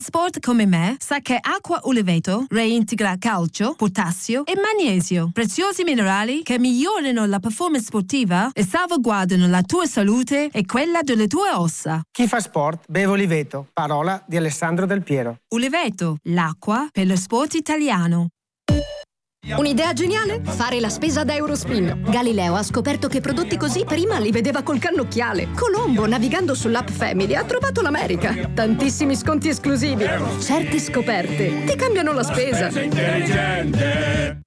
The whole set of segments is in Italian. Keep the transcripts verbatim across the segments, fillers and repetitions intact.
Sport come me sa che acqua Uliveto reintegra calcio, potassio e magnesio, preziosi minerali che migliorano la performance sportiva e salvaguardano la tua salute e quella delle tue ossa. Chi fa sport beve Uliveto, parola di Alessandro Del Piero. Uliveto, l'acqua per lo sport italiano. Un'idea geniale? Fare la spesa da Eurospin. Galileo ha scoperto che prodotti così prima li vedeva col cannocchiale. Colombo, navigando sull'app Family, ha trovato l'America. Tantissimi sconti esclusivi. Certe scoperte ti cambiano la spesa. Intelligente.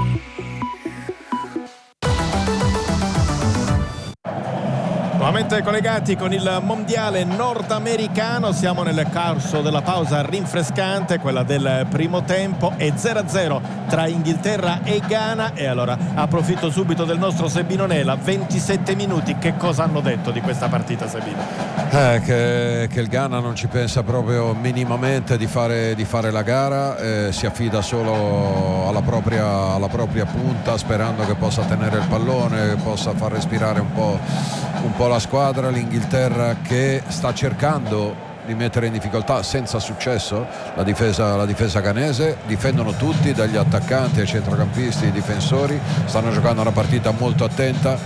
Nuovamente collegati con il mondiale nordamericano, siamo nel corso della pausa rinfrescante, quella del primo tempo, e zero a zero tra Inghilterra e Ghana. E allora approfitto subito del nostro Sebino Nela. ventisette minuti, che cosa hanno detto di questa partita, Sebino? Eh, che, che il Ghana non ci pensa proprio minimamente di fare, di fare la gara, eh, si affida solo alla propria, alla propria punta, sperando che possa tenere il pallone, che possa far respirare un po', un po' la squadra. L'Inghilterra che sta cercando di mettere in difficoltà senza successo la difesa, la difesa ghanese. Difendono tutti, dagli attaccanti ai centrocampisti, ai difensori. Stanno giocando una partita molto attenta,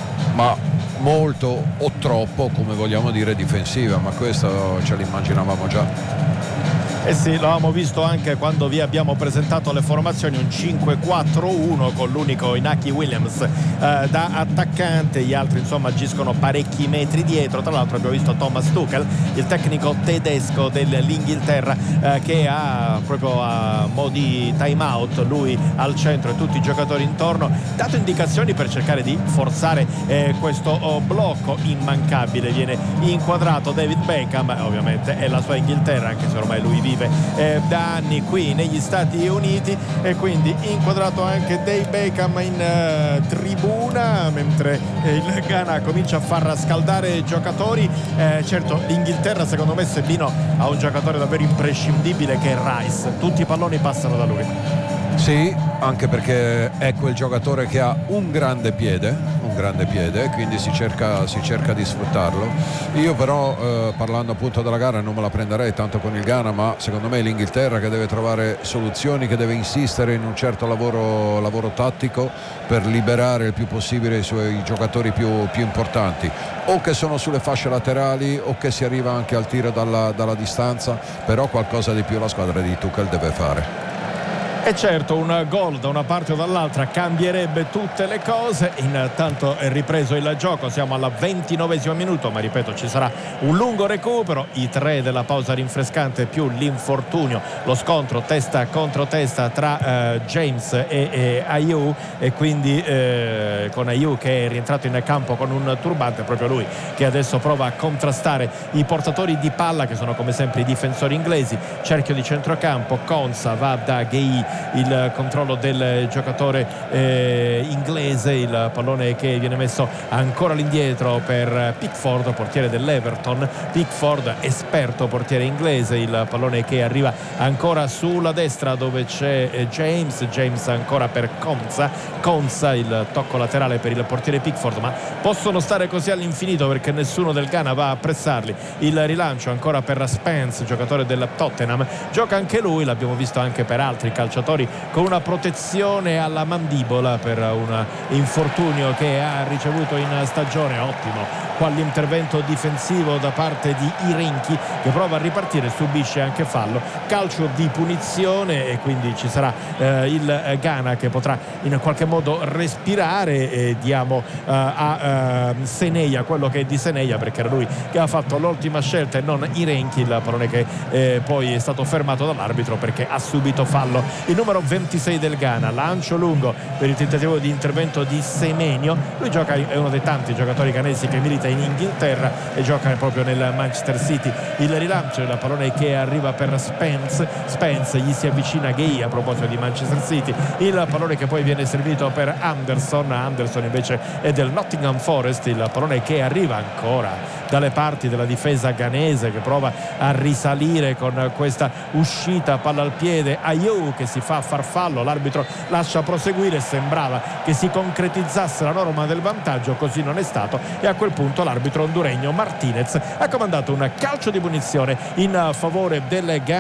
ma molto o troppo, come vogliamo dire, difensiva, ma questo ce l'immaginavamo già. Eh sì, lo avevamo visto anche quando vi abbiamo presentato le formazioni, un cinque quattro uno con l'unico Inaki Williams eh, da attaccante. Gli altri insomma agiscono parecchi metri dietro. Tra l'altro abbiamo visto Thomas Tuchel, il tecnico tedesco dell'Inghilterra, eh, che ha proprio a mo' di time out, lui al centro e tutti i giocatori intorno, dato indicazioni per cercare di forzare eh, questo oh, blocco immancabile. Viene inquadrato David Beckham, eh, ovviamente è la sua Inghilterra, anche se ormai lui vive Eh, da anni qui negli Stati Uniti, e quindi inquadrato anche Dave Beckham in uh, tribuna, mentre eh, il Ghana comincia a far scaldare i giocatori. Eh, certo, l'Inghilterra secondo me, Sebino, ha un giocatore davvero imprescindibile che è Rice, tutti i palloni passano da lui. Sì, anche perché è quel giocatore che ha un grande piede, un grande piede, quindi si cerca, si cerca di sfruttarlo. Io però, eh, parlando appunto della gara, non me la prenderei tanto con il Ghana, ma secondo me è l'Inghilterra che deve trovare soluzioni, che deve insistere in un certo lavoro, lavoro tattico per liberare il più possibile i suoi giocatori più, più importanti, o che sono sulle fasce laterali o che si arriva anche al tiro dalla, dalla distanza, però qualcosa di più la squadra di Tuchel deve fare. E certo, un gol da una parte o dall'altra cambierebbe tutte le cose. Intanto è ripreso il gioco, siamo al ventinovesimo minuto, ma ripeto, ci sarà un lungo recupero. I tre della pausa rinfrescante più l'infortunio, lo scontro testa contro testa tra eh, James e, e Ayew, e quindi eh, con Ayew che è rientrato in campo con un turbante, proprio lui che adesso prova a contrastare i portatori di palla, che sono come sempre i difensori inglesi. Cerchio di centrocampo, Konsa va da Gueye, il controllo del giocatore eh, inglese, il pallone che viene messo ancora all'indietro per Pickford, portiere dell'Everton. Pickford, esperto portiere inglese, il pallone che arriva ancora sulla destra dove c'è James, James ancora per Konsa, Konsa, il tocco laterale per il portiere Pickford, ma possono stare così all'infinito perché nessuno del Ghana va a pressarli. Il rilancio ancora per Spence, giocatore del Tottenham, gioca anche lui, l'abbiamo visto anche per altri calciatori con una protezione alla mandibola per un infortunio che ha ricevuto in stagione. Ottimo quell'intervento difensivo da parte di Irenchi, che prova a ripartire, subisce anche fallo, calcio di punizione, e quindi ci sarà eh, il Ghana che potrà in qualche modo respirare. E diamo eh, a eh, Seneia quello che è di Seneia, perché era lui che ha fatto l'ultima scelta e non Irenchi, il pallone che eh, poi è stato fermato dall'arbitro perché ha subito fallo il numero ventisei del Ghana. Lancio lungo per il tentativo di intervento di Semenyo, lui gioca, è uno dei tanti giocatori ghanesi che milita in Inghilterra e gioca proprio nel Manchester City. Il rilancio, il pallone che arriva per Spence, Spence gli si avvicina Gueye a proposito di Manchester City, il pallone che poi viene servito per Anderson, Anderson invece è del Nottingham Forest, il pallone che arriva ancora dalle parti della difesa ghanese che prova a risalire con questa uscita, palla al piede, Ayew che si fa farfallo, l'arbitro lascia proseguire, sembrava che si concretizzasse la norma del vantaggio, così non è stato, e a quel punto punto l'arbitro honduregno Martinez ha comandato un calcio di punizione in favore del Ghana.